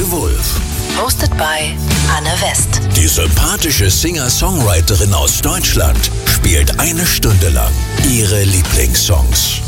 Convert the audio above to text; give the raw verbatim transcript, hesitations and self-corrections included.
The Wolf. Hosted by Anne West. Die sympathische Singer-Songwriterin aus Deutschland spielt eine Stunde lang ihre Lieblingssongs.